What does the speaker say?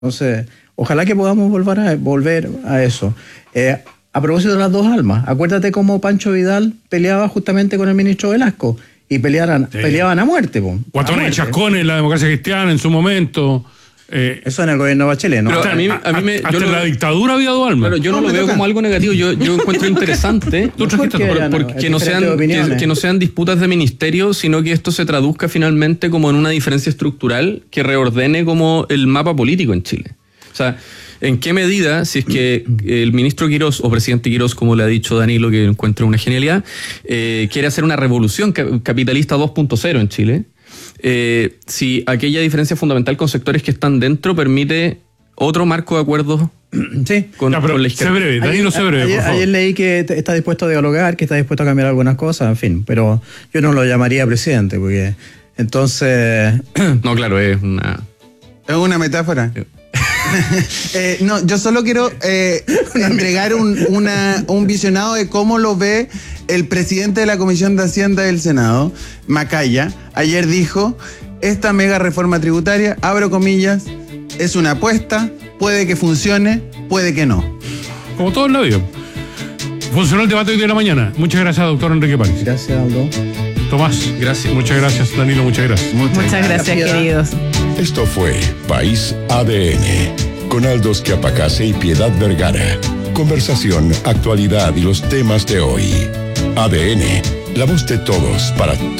Entonces, ojalá que podamos volver a eso. A propósito de las dos almas, acuérdate cómo Pancho Vidal peleaba justamente con el ministro Velasco y peleaban a muerte. Guatones y chascones, la democracia cristiana en su momento. Eso en el gobierno de Bachelet, ¿no? Pero hasta en la dictadura había dos almas. Pero yo no lo veo como algo negativo. Yo encuentro interesante que no sean disputas de ministerio, sino que esto se traduzca finalmente como en una diferencia estructural que reordene como el mapa político en Chile. O sea, ¿en qué medida, si es que el ministro Quirós, o presidente Quirós, como le ha dicho Danilo, que encuentra una genialidad, quiere hacer una revolución capitalista 2.0 en Chile? Si aquella diferencia fundamental con sectores que están dentro permite otro marco de acuerdos con la izquierda. Ayer leí que está dispuesto a dialogar, que está dispuesto a cambiar algunas cosas, en fin, pero yo no lo llamaría presidente, porque entonces... No, claro, es una metáfora. No, yo solo quiero entregar un visionado de cómo lo ve el presidente de la Comisión de Hacienda del Senado, Macaya. Ayer dijo: esta mega reforma tributaria, abro comillas, es una apuesta, puede que funcione, puede que no. Como todo en la vida. Funcionó el debate hoy de la mañana. Muchas gracias, doctor Enrique París. Gracias, Aldo. Tomás, gracias. Muchas gracias, Danilo, muchas gracias. Muchas gracias, queridos. Esto fue País ADN, con Aldo Schiapacase y Piedad Vergara. Conversación, actualidad y los temas de hoy. ADN, la voz de todos para todos.